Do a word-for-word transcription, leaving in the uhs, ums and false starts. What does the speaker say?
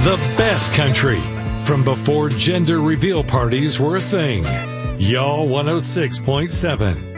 The best country from before gender reveal parties were a thing. Y'all one oh six point seven.